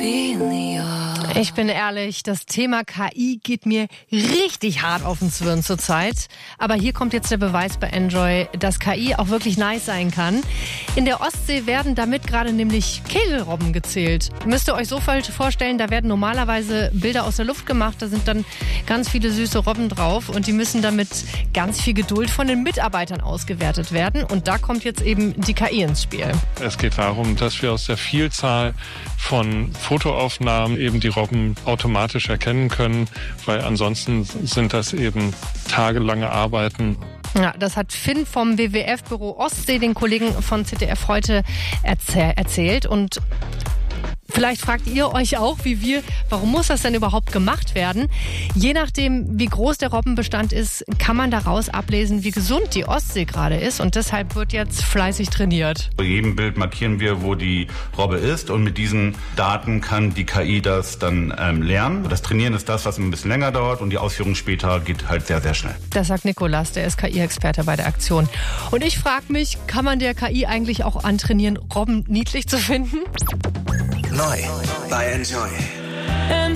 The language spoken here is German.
Ich bin ehrlich, das Thema KI geht mir richtig hart auf den Zwirn zurzeit. Aber hier kommt jetzt der Beweis bei Enjoy, dass KI auch wirklich nice sein kann. In der Ostsee werden damit gerade nämlich Kegelrobben gezählt. Müsst ihr euch so vorstellen, da werden normalerweise Bilder aus der Luft gemacht. Da sind dann ganz viele süße Robben drauf und die müssen damit ganz viel Geduld von den Mitarbeitern ausgewertet werden. Und da kommt jetzt eben die KI ins Spiel. Es geht darum, dass wir aus der Vielzahl von Fotoaufnahmen eben die Robben automatisch erkennen können, weil ansonsten sind das eben tagelange Arbeiten. Ja, das hat Finn vom WWF-Büro Ostsee den Kollegen von ZDF heute erzählt. Und vielleicht fragt ihr euch auch, wie wir, warum muss das denn überhaupt gemacht werden? Je nachdem, wie groß der Robbenbestand ist, kann man daraus ablesen, wie gesund die Ostsee gerade ist. Und deshalb wird jetzt fleißig trainiert. Bei jedem Bild markieren wir, wo die Robbe ist. Und mit diesen Daten kann die KI das dann lernen. Das Trainieren ist das, was ein bisschen länger dauert. Und die Ausführung später geht halt sehr, sehr schnell. Das sagt Nikolas, der ist KI-Experte bei der Aktion. Und ich frage mich, kann man der KI eigentlich auch antrainieren, Robben niedlich zu finden? Neu bei Enjoy.